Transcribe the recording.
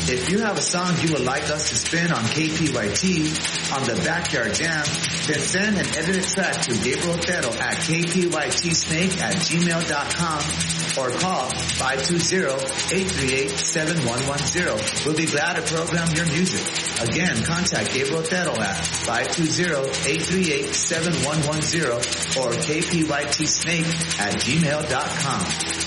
If you have a song you would like us to spin on KPYT on the Backyard Jam, then send an edited track to Gabriel Otero at kpytsnake@gmail.com or call 520-838-7110. We'll be glad to program your music. Again, contact Gabriel Otero at 520-838-7110 or kpytsnake@gmail.com.